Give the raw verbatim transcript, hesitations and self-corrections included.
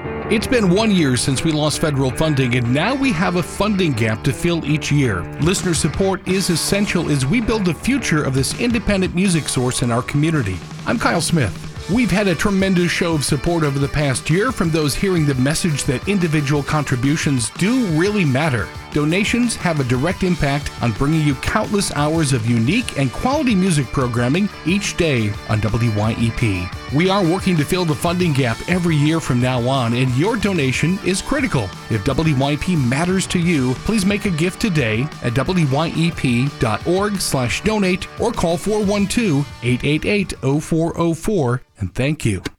It's been one year since we lost federal funding, and now we have a funding gap to fill each year. Listener support is essential as we build the future of this independent music source in our community. I'm Kyle Smith. We've had a tremendous show of support over the past year from those hearing the message that individual contributions do really matter. Donations have a direct impact on bringing you countless hours of unique and quality music programming each day on W Y E P. We are working to fill the funding gap every year from now on, and your donation is critical. If W Y E P matters to you, please make a gift today at W Y E P dot org slash donate or call four one two, eight eight eight, zero four zero four, and thank you.